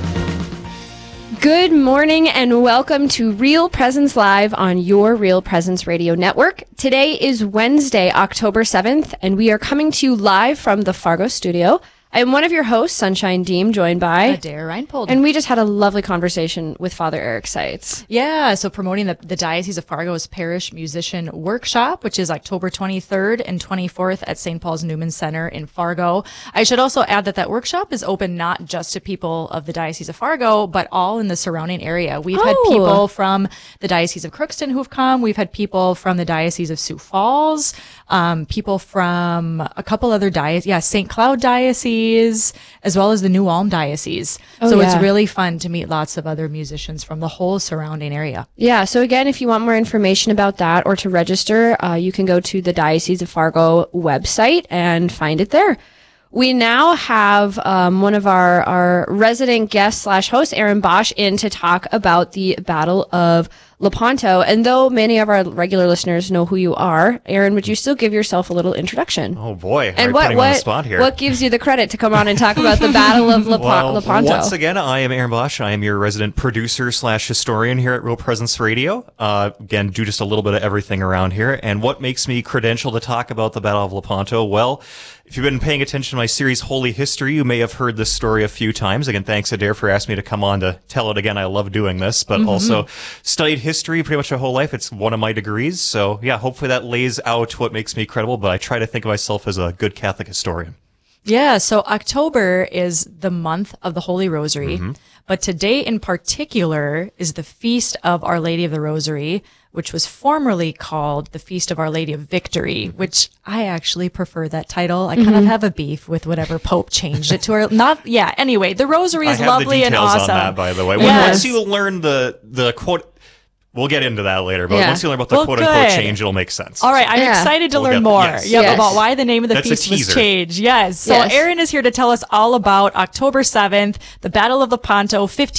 Good morning and welcome to Real Presence Live on your Real Presence Radio Network. Today is Wednesday, October 7th, and we are coming to you live from the Fargo studio. I'm one of your hosts, Sunshine Deem, joined by Adair Reinpold. And we just had a lovely conversation with Father Eric Seitz. Yeah, so promoting the Diocese of Fargo's Parish Musician Workshop, which is October 23rd and 24th at St. Paul's Newman Center in Fargo. I should also add that workshop is open not just to people of the Diocese of Fargo, but all in the surrounding area. We've had people from the Diocese of Crookston who've come. We've had people from the Diocese of Sioux Falls, people from a couple other dioceses, St. Cloud Diocese, as well as the New Ulm Diocese. It's really fun to meet lots of other musicians from the whole surrounding area. Yeah, so again, if you want more information about that or to register, you can go to the Diocese of Fargo website and find it there. We now have one of our resident guests / host, Aaron Bosch, in to talk about the Battle of Lepanto. And though many of our regular listeners know who you are, Aaron, would you still give yourself a little introduction? Oh boy, and putting on the spot here. What gives you the credit to come on and talk about the Battle of Lepanto? Once again, I am Aaron Bosch. I am your resident producer / historian here at Real Presence Radio. Again, do just a little bit of everything around here. And what makes me credentialed to talk about the Battle of Lepanto? Well, if you've been paying attention to my series Holy History, you may have heard this story a few times. Again, thanks Adair for asking me to come on to tell it again. I love doing this, but also studied history pretty much my whole life. It's one of my degrees. So yeah, hopefully that lays out what makes me credible, but I try to think of myself as a good Catholic historian. Yeah, so October is the month of the Holy Rosary, but today in particular is the Feast of Our Lady of the Rosary, which was formerly called the Feast of Our Lady of Victory, which I actually prefer that title. I kind of have a beef with whatever Pope changed it to. Anyway, the Rosary is lovely and awesome. I have the details on that, by the way. Yes. Once you learn the quote... We'll get into that later, but once you learn about the quote-unquote change, it'll make sense. All right, I'm excited to learn more about why the name of the feast was changed. Yes. So Aaron is here to tell us all about October 7th, the Battle of Lepanto,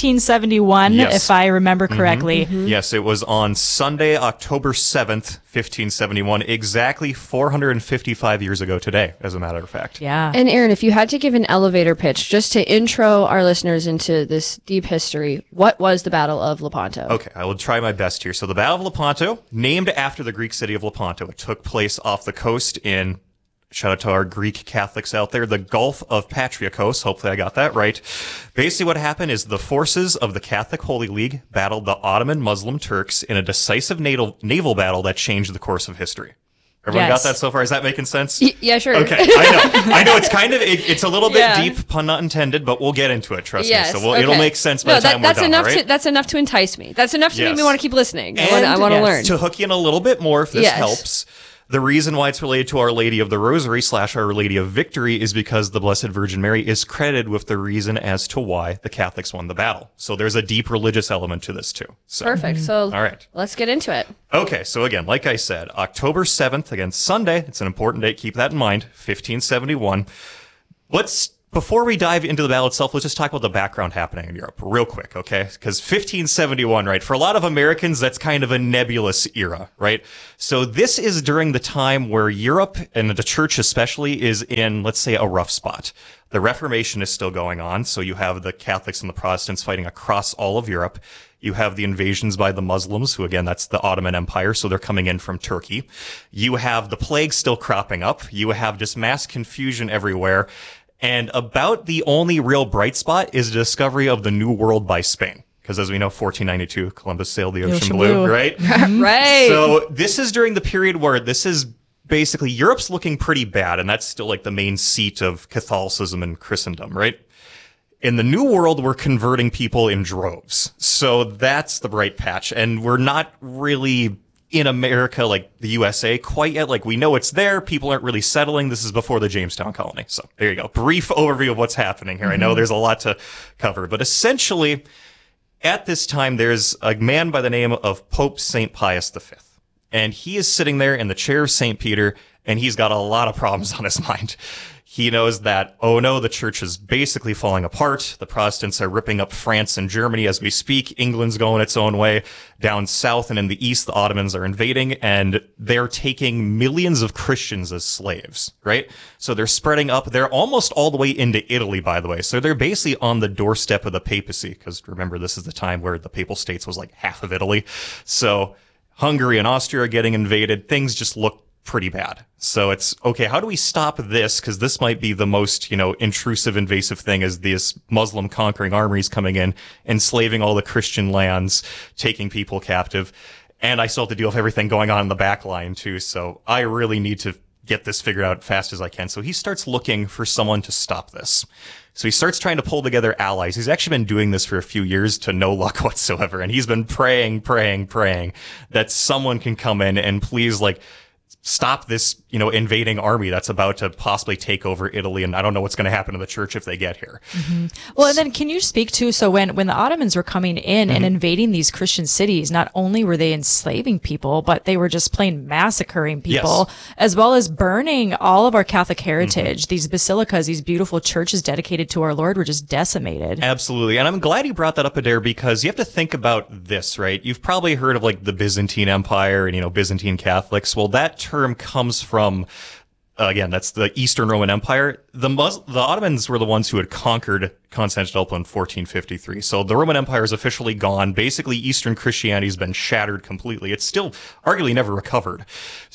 1571, if I remember correctly. Yes, it was on Sunday, October 7th, 1571, exactly 455 years ago today, as a matter of fact. Yeah. And Aaron, if you had to give an elevator pitch just to intro our listeners into this deep history, what was the Battle of Lepanto? Okay, I will try my best here. So the Battle of Lepanto, named after the Greek city of Lepanto, it took place off the coast in Shout out to our Greek Catholics out there. The Gulf of Patriarchos. Hopefully I got that right. Basically what happened is the forces of the Catholic Holy League battled the Ottoman Muslim Turks in a decisive naval battle that changed the course of history. Everyone got that so far? Is that making sense? Yeah, sure. Okay, I know. It's kind of, it's a little bit deep, pun not intended, but we'll get into it, trust me. So it'll make sense by the time we're done, right? That's enough to entice me. That's enough to make me want to keep listening. I want to learn. To hook you in a little bit more, if this helps, the reason why it's related to Our Lady of the Rosary / Our Lady of Victory is because the Blessed Virgin Mary is credited with the reason as to why the Catholics won the battle. So there's a deep religious element to this too. So. Perfect. So all right, let's get into it. Okay, so again, like I said, October 7th, again, Sunday. It's an important date. Keep that in mind. 1571. Before we dive into the battle itself, let's just talk about the background happening in Europe real quick, okay? Because 1571, right? For a lot of Americans, that's kind of a nebulous era, right? So this is during the time where Europe, and the church especially, is in, let's say, a rough spot. The Reformation is still going on, so you have the Catholics and the Protestants fighting across all of Europe. You have the invasions by the Muslims, who again, that's the Ottoman Empire, so they're coming in from Turkey. You have the plague still cropping up. You have just mass confusion everywhere. And about the only real bright spot is the discovery of the New World by Spain. Because as we know, 1492, Columbus sailed the ocean blue, right? Right. So this is during the period where this is basically Europe's looking pretty bad, and that's still like the main seat of Catholicism and Christendom, right? In the New World, we're converting people in droves. So that's the bright patch. And we're not really in America, like the USA, quite yet. Like, we know it's there. People aren't really settling. This is before the Jamestown colony. So there you go. Brief overview of what's happening here. I know there's a lot to cover, but essentially at this time, there's a man by the name of Pope St. Pius V. And he is sitting there in the chair of St. Peter, and he's got a lot of problems on his mind. He knows that, oh no, the church is basically falling apart. The Protestants are ripping up France and Germany as we speak. England's going its own way. Down south and in the east, the Ottomans are invading, and they're taking millions of Christians as slaves, right? So they're spreading up. They're almost all the way into Italy, by the way. So they're basically on the doorstep of the papacy, because remember, this is the time where the Papal States was like half of Italy. So Hungary and Austria are getting invaded. Things just look pretty bad. So it's, okay, how do we stop this? Because this might be the most, intrusive, invasive thing, as these Muslim conquering armies coming in, enslaving all the Christian lands, taking people captive. And I still have to deal with everything going on in the back line too. So I really need to get this figured out fast as I can. So he starts looking for someone to stop this. So he starts trying to pull together allies. He's actually been doing this for a few years to no luck whatsoever. And he's been praying that someone can come in and please, stop this, invading army that's about to possibly take over Italy. And I don't know what's going to happen to the church if they get here. Mm-hmm. Well, and then can you speak to, so when the Ottomans were coming in and invading these Christian cities, not only were they enslaving people, but they were just plain massacring people, as well as burning all of our Catholic heritage. These basilicas, these beautiful churches dedicated to our Lord, were just decimated. Absolutely. And I'm glad you brought that up, Adair, because you have to think about this, right? You've probably heard of the Byzantine Empire and, Byzantine Catholics. Well, that term comes from, again, that's the Eastern Roman Empire. The Ottomans were the ones who had conquered Constantinople in 1453. So the Roman Empire is officially gone. Basically, Eastern Christianity has been shattered completely. It's still arguably never recovered.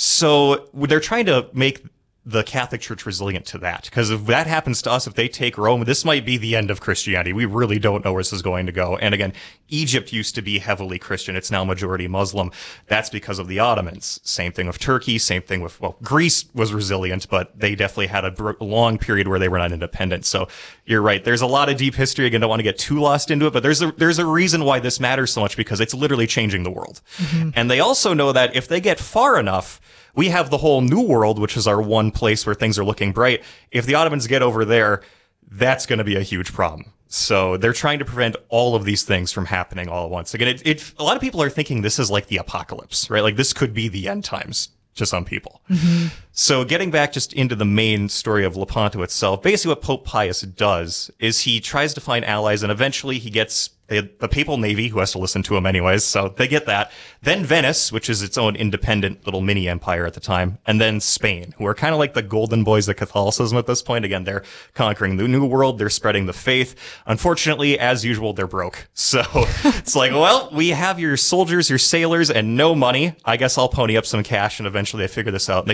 So they're trying to make the Catholic Church resilient to that. Because if that happens to us, if they take Rome, this might be the end of Christianity. We really don't know where this is going to go. And again, Egypt used to be heavily Christian. It's now majority Muslim. That's because of the Ottomans. Same thing with Turkey. Same thing with, Greece was resilient, but they definitely had a long period where they were not independent. So you're right. There's a lot of deep history. Again, don't want to get too lost into it, but there's a reason why this matters so much, because it's literally changing the world. Mm-hmm. And they also know that if they get far enough, we have the whole New World, which is our one place where things are looking bright. If the Ottomans get over there, that's going to be a huge problem. So they're trying to prevent all of these things from happening all at once. Again, a lot of people are thinking this is like the apocalypse, right? Like this could be the end times to some people. Mm-hmm. So getting back just into the main story of Lepanto itself, basically what Pope Pius does is he tries to find allies, and eventually he gets the Papal Navy, who has to listen to him anyways, so they get that. Then Venice, which is its own independent little mini empire at the time. And then Spain, who are kind of like the golden boys of Catholicism at this point. Again, they're conquering the New World. They're spreading the faith. Unfortunately, as usual, they're broke. So it's like, well, we have your soldiers, your sailors, and no money. I guess I'll pony up some cash, and eventually they figure this out. And they start this thing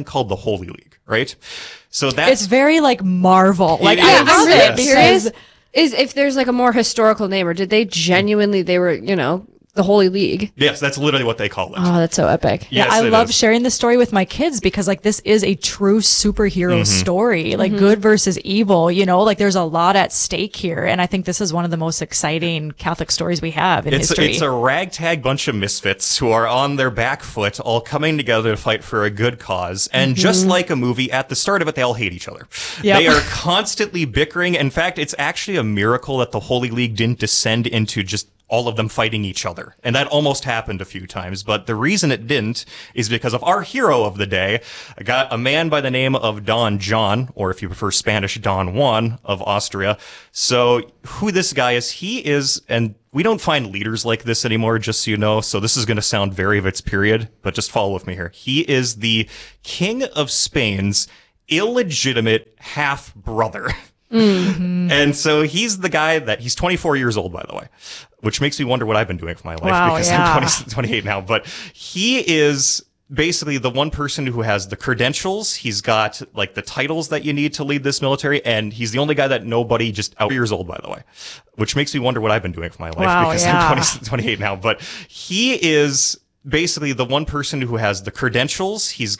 called the Holy League, right? So that's it's very like Marvel. Like I I'm love really it curious is if there's like a more historical name, or did they genuinely they were the Holy League? Yes, that's literally what they call it. Oh, that's so epic. Yes, I love is. sharing this story with my kids because like this is a true superhero story, like good versus evil, like there's a lot at stake here. And I think this is one of the most exciting Catholic stories we have in history. It's a ragtag bunch of misfits who are on their back foot, all coming together to fight for a good cause. And just like a movie, at the start of it, they all hate each other. Yep. They are constantly bickering. In fact, it's actually a miracle that the Holy League didn't descend into just all of them fighting each other. And that almost happened a few times. But the reason it didn't is because of our hero of the day, a man by the name of Don John, or if you prefer Spanish, Don Juan of Austria. So who this guy is, he is, and we don't find leaders like this anymore, just so you know. So this is going to sound very of its period, but just follow with me here. He is the King of Spain's illegitimate half-brother. And so he's the guy he's 24 years old, by the way, which makes me wonder what I've been doing for my life because I'm 28 now. But he is basically the one person who has the credentials. He's got like the titles that you need to lead this military. And he's the only guy that nobody just out years old, by the way, which makes me wonder what I've been doing for my life because I'm 28 now. But he is basically the one person who has the credentials. He's